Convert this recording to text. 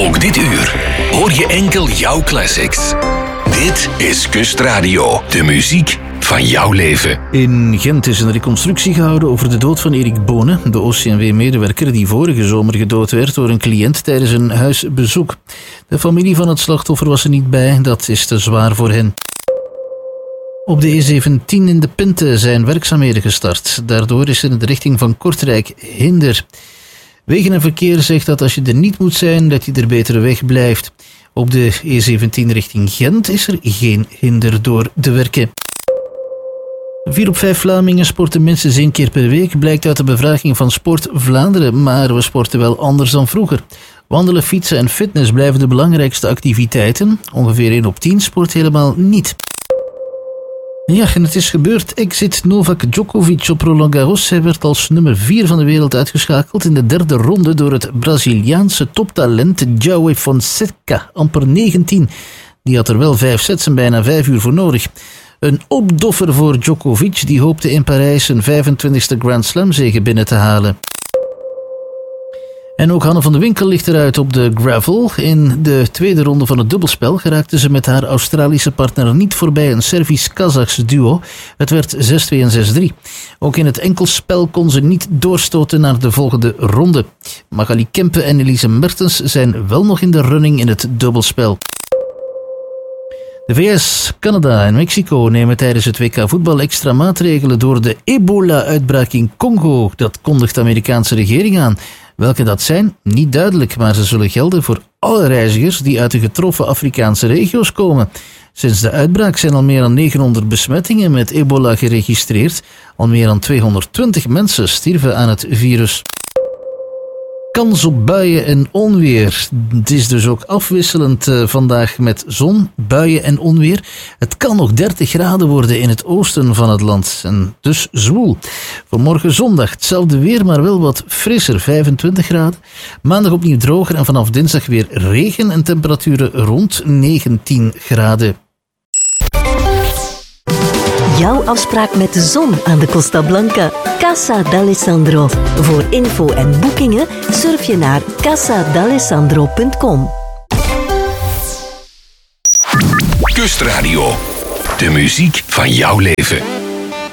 Ook dit uur hoor je enkel jouw classics. Dit is Kustradio, de muziek van jouw leven. In Gent is een reconstructie gehouden over de dood van Erik Bone, de OCMW-medewerker die vorige zomer gedood werd door een cliënt tijdens een huisbezoek. De familie van het slachtoffer was er niet bij, dat is te zwaar voor hen. Op de E17 in de Pinte zijn werkzaamheden gestart. Daardoor is er in de richting van Kortrijk hinder. Wegen en Verkeer zegt dat als je er niet moet zijn, dat je er beter weg blijft. Op de E17 richting Gent is er geen hinder door de werken. 4 op 5 Vlamingen sporten minstens 1 keer per week, blijkt uit de bevraging van Sport Vlaanderen. Maar we sporten wel anders dan vroeger. Wandelen, fietsen en fitness blijven de belangrijkste activiteiten. Ongeveer 1 op 10 sport helemaal niet. Ja, en het is gebeurd. Exit Novak Djokovic op Roland Garros. Hij werd als nummer 4 van de wereld uitgeschakeld in de derde ronde door het Braziliaanse toptalent João Fonseca, amper 19. Die had er wel 5 sets en bijna 5 uur voor nodig. Een opdoffer voor Djokovic, die hoopte in Parijs een 25e Grand Slam zege binnen te halen. En ook Hanne van de Winkel ligt eruit op de gravel. In de tweede ronde van het dubbelspel geraakte ze met haar Australische partner niet voorbij een Servisch-Kazachs duo. Het werd 6-2 en 6-3. Ook in het enkelspel kon ze niet doorstoten naar de volgende ronde. Magali Kempe en Elise Mertens zijn wel nog in de running in het dubbelspel. De VS, Canada en Mexico nemen tijdens het WK voetbal extra maatregelen door de ebola-uitbraak in Congo. Dat kondigt de Amerikaanse regering aan. Welke dat zijn, niet duidelijk, maar ze zullen gelden voor alle reizigers die uit de getroffen Afrikaanse regio's komen. Sinds de uitbraak zijn al meer dan 900 besmettingen met ebola geregistreerd. Al meer dan 220 mensen stierven aan het virus. Kans op buien en onweer. Het is dus ook afwisselend vandaag met zon, buien en onweer. Het kan nog 30 graden worden in het oosten van het land. En dus zwoel. Voor morgen zondag hetzelfde weer, maar wel wat frisser, 25 graden. Maandag opnieuw droger en vanaf dinsdag weer regen en temperaturen rond 19 graden. Jouw afspraak met de zon aan de Costa Blanca. Casa d'Alessandro. Voor info en boekingen surf je naar casadalessandro.com. Kustradio, de muziek van jouw leven.